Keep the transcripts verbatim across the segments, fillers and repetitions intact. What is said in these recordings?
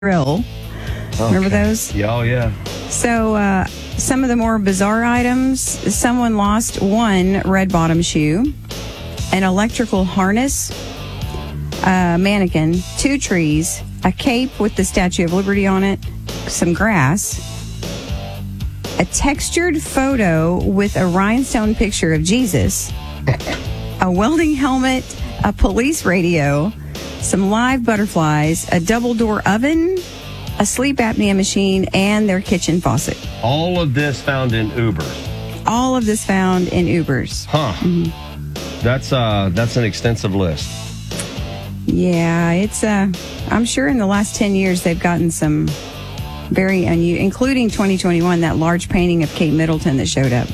Grill. Okay. Remember those? Yeah, oh, yeah. So, uh, some of the more bizarre items, someone lost one red bottom shoe, an electrical harness, a mannequin, two trees, a cape with the Statue of Liberty on it, some grass, a textured photo with a rhinestone picture of Jesus, a welding helmet, a police radio, some live butterflies, a double door oven, a sleep apnea machine, and their kitchen faucet. All of this found in Ubers. All of this found in Ubers. Huh. Mm-hmm. That's uh that's an extensive list. Yeah, it's uh I'm sure in the last ten years they've gotten some very unusual, including twenty twenty-one, that large painting of Kate Middleton that showed up.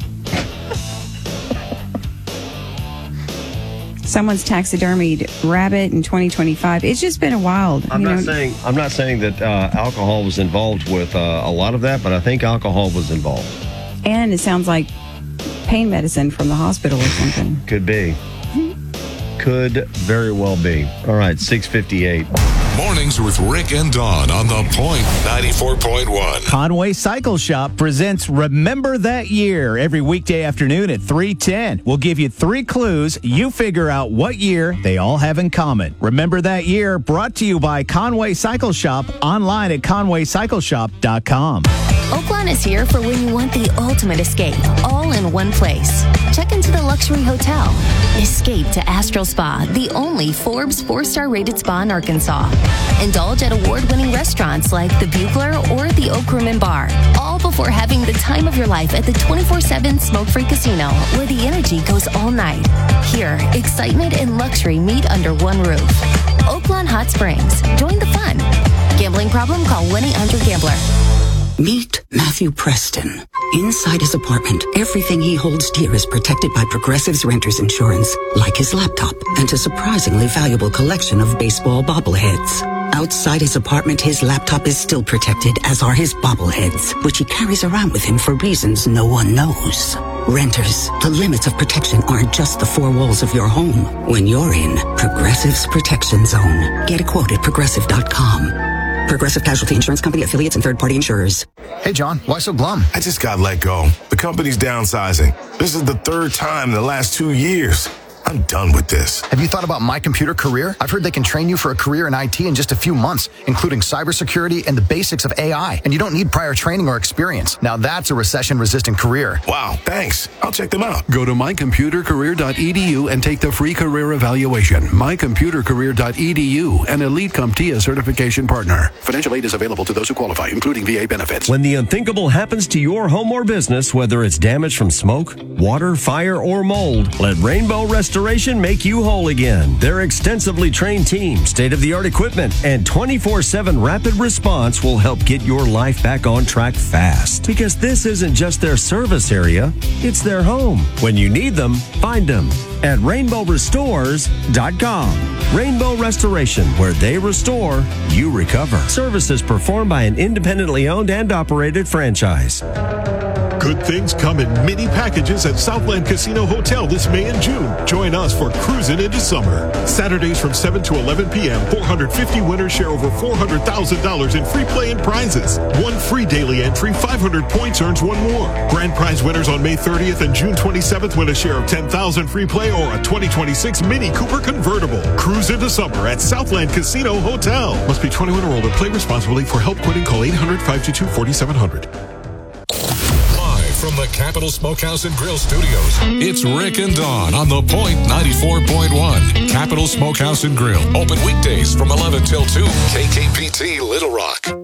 Someone's taxidermied rabbit in twenty twenty-five. It's just been a wild. I'm you not know, saying I'm not saying that uh, alcohol was involved with uh, a lot of that, but I think alcohol was involved. And it sounds like pain medicine from the hospital or something. Could be. Could very well be. All right, six fifty-eight. Mornings with Rick and Dawn on The Point ninety-four point one. Conway Cycle Shop presents Remember That Year every weekday afternoon at three ten. We'll give you three clues. You figure out what year they all have in common. Remember That Year, brought to you by Conway Cycle Shop, online at conway cycle shop dot com. Oaklawn is here for when you want the ultimate escape, all in one place. Check into the luxury hotel. Escape to Astral Spa, the only Forbes four-star rated spa in Arkansas. Indulge at award-winning restaurants like the Bugler or the Oak Room and Bar, all before having the time of your life at the twenty-four seven smoke-free casino, where the energy goes all night. Here, excitement and luxury meet under one roof. Oaklawn Hot Springs. Join the fun. Gambling problem? Call one eight hundred gambler. Meet Matthew Preston. Inside his apartment, everything he holds dear is protected by Progressive's Renter's Insurance, like his laptop and a surprisingly valuable collection of baseball bobbleheads. Outside his apartment, his laptop is still protected, as are his bobbleheads, which he carries around with him for reasons no one knows. Renters, the limits of protection aren't just the four walls of your home. When you're in Progressive's Protection Zone, get a quote at progressive dot com. Progressive Casualty Insurance Company, affiliates, and third-party insurers. Hey, John, why so glum? I just got let go. The company's downsizing. This is the third time in the last two years. I'm done with this. Have you thought about My Computer Career? I've heard they can train you for a career in I T in just a few months, including cybersecurity and the basics of A I. And you don't need prior training or experience. Now that's a recession-resistant career. Wow, thanks. I'll check them out. Go to my computer career dot e d u and take the free career evaluation. my computer career dot e d u, an Elite CompTIA certification partner. Financial aid is available to those who qualify, including V A benefits. When the unthinkable happens to your home or business, whether it's damage from smoke, water, fire, or mold, let Rainbow Restoration make you whole again. Their extensively trained team, state-of-the-art equipment, and twenty-four seven rapid response will help get your life back on track fast. Because this isn't just their service area, it's their home. When you need them, find them at rainbow restores dot com. Rainbow Restoration, where they restore, you recover. Services performed by an independently owned and operated franchise. Good things come in mini packages at Southland Casino Hotel this May and June. Join us for Cruising into Summer. Saturdays from seven to eleven p.m., four hundred fifty winners share over four hundred thousand dollars in free play and prizes. One free daily entry, five hundred points earns one more. Grand prize winners on May thirtieth and June twenty-seventh win a share of ten thousand dollars free play or a twenty twenty-six Mini Cooper convertible. Cruise into summer at Southland Casino Hotel. Must be twenty-one or older. Play responsibly. For help quitting, call eight hundred, five two two, four seven zero zero. From the Capital Smokehouse and Grill Studios, it's Rick and Dawn on The Point ninety-four point one. Capital Smokehouse and Grill, open weekdays from eleven till two. K K P T Little Rock.